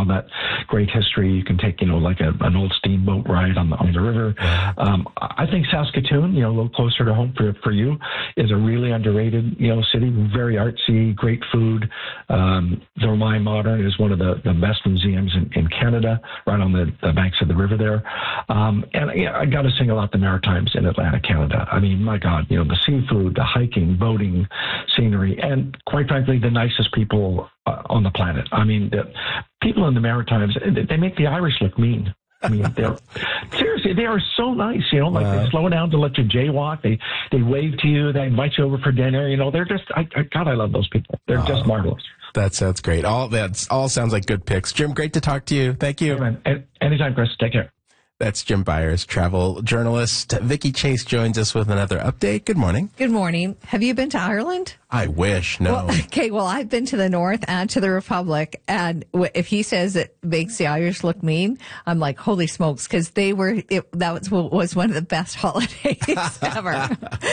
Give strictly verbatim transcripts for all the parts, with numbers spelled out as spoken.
that great history. You can take, you know, like a, an old steamboat ride on the, on the river. Um, I think Saskatoon, you know, a little closer to home for, for you, is a really underrated, you know, city. Very artsy, great food. Um, the Romai Modern is one of the, the best museums in, in Canada, right on the, the banks of the river there. Um, and yeah, I got to single out the Maritimes in Atlantic Canada. I mean, my God, you know, the seafood, the hiking, boating, scenery, and quite frankly, the nicest people uh, on the planet. I mean, the people in the Maritimes, they make the Irish look mean. I mean, they're seriously, they are so nice, you know, like wow. They slow down to let you jaywalk. They, they wave to you. They invite you over for dinner. You know, they're just, I, I God, I love those people. They're oh, just marvelous. That sounds great. All that's all sounds like good picks. Jim, great to talk to you. Thank you. Hey, man. Anytime, Chris. Take care. That's Jim Byers, travel journalist. Vicky Chase joins us with another update. Good morning. Good morning. Have you been to Ireland? I wish. No. Well, okay, well, I've been to the North and to the Republic, and if he says it makes the Irish look mean, I'm like, holy smokes, because they were, it, that was, was one of the best holidays ever.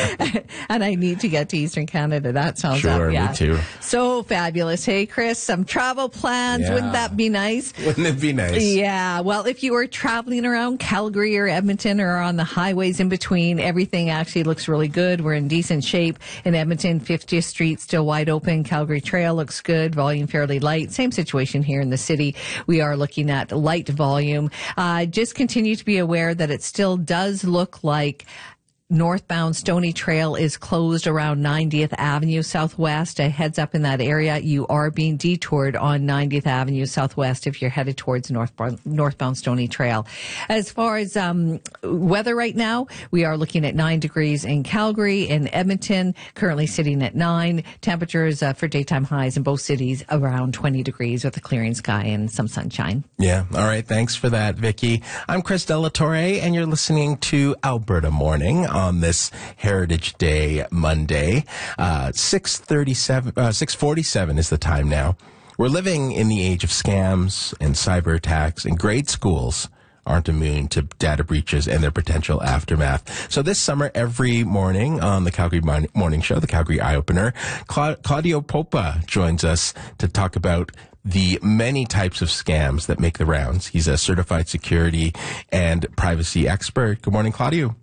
And I need to get to Eastern Canada. That sounds sure, up, yeah. me too. So fabulous. Hey, Chris, some travel plans. Yeah. Wouldn't that be nice? Wouldn't it be nice? Yeah. Well, if you were traveling around Calgary or Edmonton or on the highways in between, everything actually looks really good. We're in decent shape. In Edmonton, fiftieth Street still wide open. Calgary Trail looks good. Volume fairly light. Same situation here in the city. We are looking at light volume. Uh, just continue to be aware that it still does look like northbound Stony Trail is closed around ninetieth Avenue Southwest. A heads up in that area. You are being detoured on ninetieth Avenue Southwest if you're headed towards northbound, northbound Stony Trail. As far as um, weather right now, we are looking at nine degrees in Calgary. In Edmonton, currently sitting at nine. Temperatures uh, for daytime highs in both cities around twenty degrees with a clearing sky and some sunshine. Yeah. All right. Thanks for that, Vicky. I'm Chris Delatorre, and you're listening to Alberta Morning on this Heritage Day Monday. Uh, six thirty-seven, uh, six forty-seven is the time now. We're living in the age of scams and cyber attacks, and grade schools aren't immune to data breaches and their potential aftermath. So this summer, every morning on the Calgary Morning Show, the Calgary Eye Opener, Cla- Claudio Popa joins us to talk about the many types of scams that make the rounds. He's a certified security and privacy expert. Good morning, Claudio.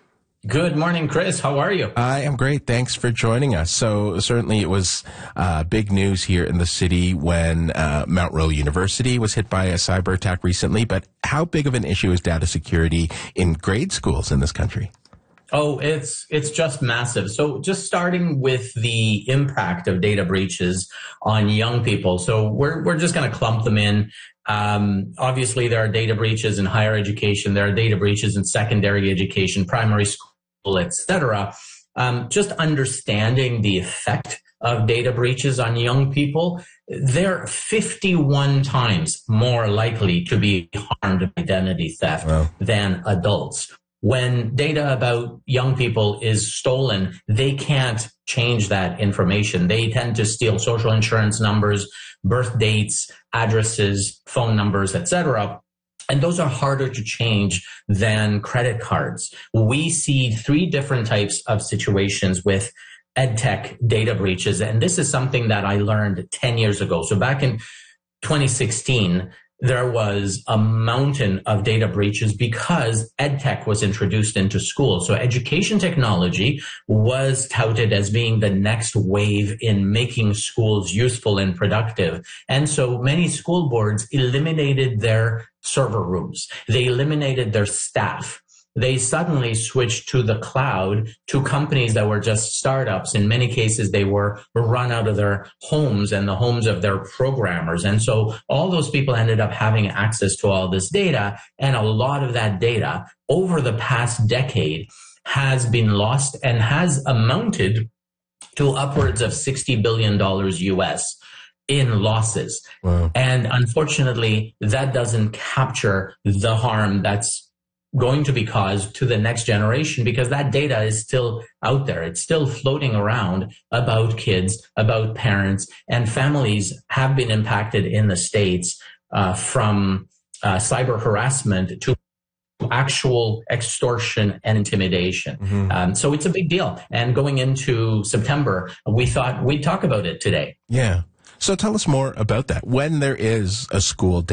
Good morning, Chris. How are you? I am great. Thanks for joining us. So certainly it was uh, big news here in the city when uh, Mount Royal University was hit by a cyber attack recently. But how big of an issue is data security in grade schools in this country? Oh, it's it's just massive. So just starting with the impact of data breaches on young people. So we're we're just going to clump them in. Um, obviously, there are data breaches in higher education. There are data breaches in secondary education, primary school, et cetera. Um, just understanding the effect of data breaches on young people, they're fifty-one times more likely to be harmed by identity theft wow. than adults. When data about young people is stolen, they can't change that information. They tend to steal social insurance numbers, birth dates, addresses, phone numbers, et cetera. And those are harder to change than credit cards. We see three different types of situations with EdTech data breaches. And this is something that I learned ten years ago. So back in twenty sixteen, there was a mountain of data breaches because EdTech was introduced into schools. So education technology was touted as being the next wave in making schools useful and productive. And so many school boards eliminated their server rooms. They eliminated their staff. They suddenly switched to the cloud, to companies that were just startups. In many cases, they were run out of their homes and the homes of their programmers. And so all those people ended up having access to all this data. And a lot of that data over the past decade has been lost and has amounted to upwards of sixty billion dollars U S in losses. Wow. And unfortunately, that doesn't capture the harm that's going to be caused to the next generation, because that data is still out there. It's still floating around about kids, about parents, and families have been impacted in the States uh, from uh, cyber harassment to actual extortion and intimidation. Mm-hmm. Um, so it's a big deal. And going into September, we thought we'd talk about it today. Yeah. So tell us more about that. When there is a school